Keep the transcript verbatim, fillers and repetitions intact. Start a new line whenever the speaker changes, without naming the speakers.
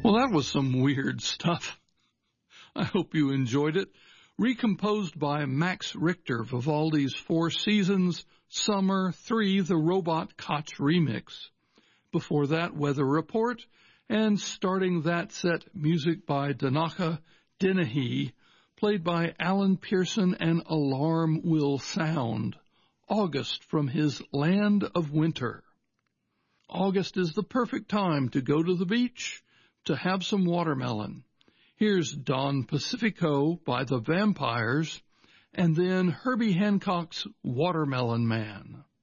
Well, that was some weird stuff. I hope you enjoyed it. Recomposed by Max Richter, Vivaldi's Four Seasons, Summer three, the Robot Koch remix. Before that, Weather Report, and starting that set, music by Donnacha Dennehy, played by Alan Pearson and Alarm Will Sound. August from his Land of Winter. August is the perfect time to go to the beach, to have some watermelon. Here's Don Pacifico by the Vampires, and then Herbie Hancock's Watermelon Man.